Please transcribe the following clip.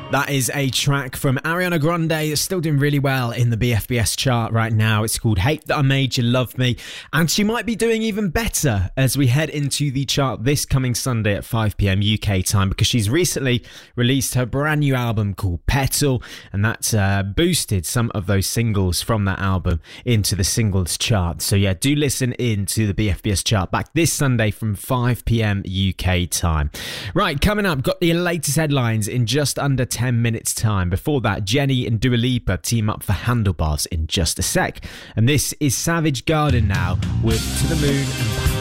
That is a track from Ariana Grande that's still doing really well in the BFBS chart right now. It's called Hate That I Made You Love Me, and she might be doing even better as we head into the chart this coming Sunday at 5pm UK time, because she's recently released her brand new album called Petal, and that's boosted some of those singles from that album into the singles chart. So yeah, do listen in to the BFBS chart back this Sunday from 5pm UK time. Right, coming up, got the latest headlines in just under 10 minutes time. Before that, Jenny and Dua Lipa team up for Handlebars in just a sec. And this is Savage Garden now with To The Moon and Back.